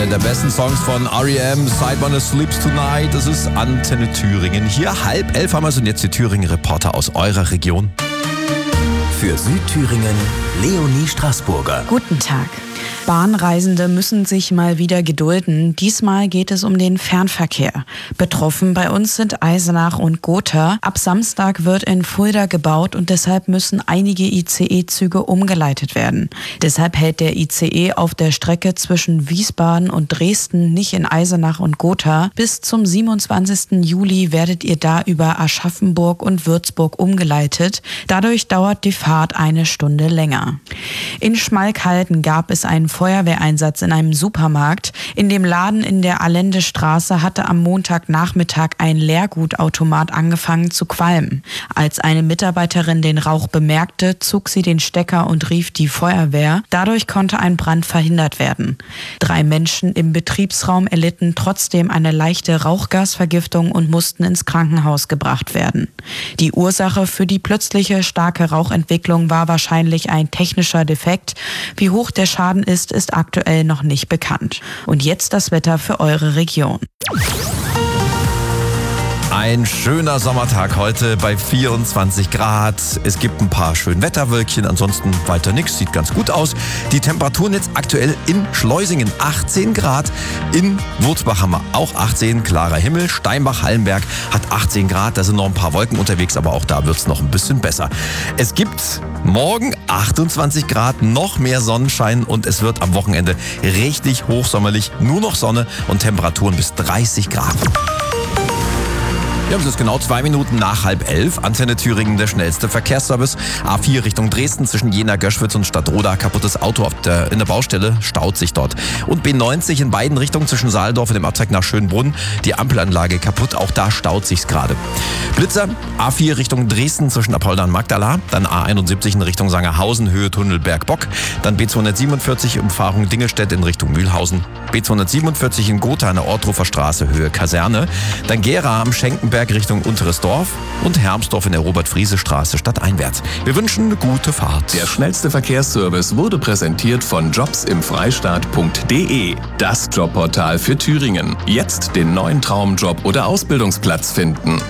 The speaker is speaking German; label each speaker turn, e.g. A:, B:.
A: Einer der besten Songs von R.E.M., Sideburner Sleeps Tonight. Das ist Antenne Thüringen. Hier 10:30 haben wir es und jetzt die Thüringen-Reporter aus eurer Region.
B: Für Südthüringen, Leonie Straßburger.
C: Guten Tag. Bahnreisende müssen sich mal wieder gedulden. Diesmal geht es um den Fernverkehr. Betroffen bei uns sind Eisenach und Gotha. Ab Samstag wird in Fulda gebaut und deshalb müssen einige ICE-Züge umgeleitet werden. Deshalb hält der ICE auf der Strecke zwischen Wiesbaden und Dresden nicht in Eisenach und Gotha. Bis zum 27. Juli werdet ihr da über Aschaffenburg und Würzburg umgeleitet. Dadurch dauert die Fahrt eine Stunde länger. In Schmalkalden gab es einen Feuerwehreinsatz in einem Supermarkt. In dem Laden in der Allendestraße hatte am Montagnachmittag ein Leergutautomat angefangen zu qualmen. Als eine Mitarbeiterin den Rauch bemerkte, zog sie den Stecker und rief die Feuerwehr. Dadurch konnte ein Brand verhindert werden. 3 Menschen im Betriebsraum erlitten trotzdem eine leichte Rauchgasvergiftung und mussten ins Krankenhaus gebracht werden. Die Ursache für die plötzliche starke Rauchentwicklung war wahrscheinlich ein technischer Defekt. Wie hoch der Schaden ist aktuell noch nicht bekannt. Und jetzt das Wetter für eure Region.
A: Ein schöner Sommertag heute bei 24 Grad. Es gibt ein paar schöne Wetterwölkchen, ansonsten weiter nichts, sieht ganz gut aus. Die Temperaturen jetzt aktuell in Schleusingen 18 Grad, in Wurzbach haben wir auch 18, klarer Himmel. Steinbach-Hallenberg hat 18 Grad, da sind noch ein paar Wolken unterwegs, aber auch da wird es noch ein bisschen besser. Es gibt morgen 28 Grad, noch mehr Sonnenschein und es wird am Wochenende richtig hochsommerlich, nur noch Sonne und Temperaturen bis 30 Grad. Ja, es ist genau 2 Minuten nach 10:30. Antenne Thüringen, der schnellste Verkehrsservice. A4 Richtung Dresden zwischen Jena, Göschwitz und Stadtroda. Kaputtes Auto in der Baustelle, staut sich dort. Und B90 in beiden Richtungen zwischen Saaldorf und dem Abzweig nach Schönbrunn. Die Ampelanlage kaputt, auch da staut sich's gerade. Blitzer, A4 Richtung Dresden zwischen Apolda und Magdala. Dann A71 in Richtung Sangerhausen, Höhe Tunnelberg-Bock. Dann B247 Umfahrung Dingelstedt in Richtung Mühlhausen. B247 in Gotha an der Ortruffer Straße, Höhe Kaserne. Dann Gera am Schenkenberg Richtung Unteres Dorf und Hermsdorf in der Robert-Friese-Straße stadteinwärts. Wir wünschen eine gute Fahrt.
B: Der schnellste Verkehrsservice wurde präsentiert von jobsimfreistaat.de. Das Jobportal für Thüringen. Jetzt den neuen Traumjob oder Ausbildungsplatz finden.